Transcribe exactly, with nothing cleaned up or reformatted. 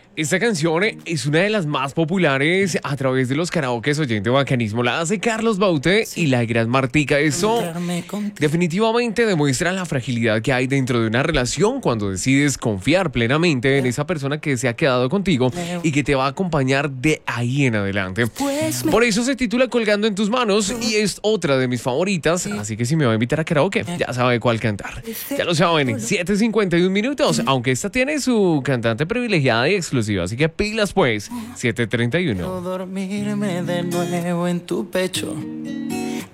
Esta canción es una de las más populares a través de los karaokes oyente bacanismo. La hace Carlos Baute y la gran Martica. Eso definitivamente demuestra la fragilidad que hay dentro de una relación cuando decides confiar plenamente en esa persona que se ha quedado contigo y que te va a acompañar de ahí en adelante. Por eso se titula Colgando en tus manos y es otra de mis favoritas. Así que si me va a invitar a karaoke, ya sabe cuál cantar. Ya lo saben, siete cincuenta y uno minutos, aunque esta tiene su cantante privilegiada y exclusiva. Así que pilas pues, siete treinta y uno. Dormirme de nuevo en tu pecho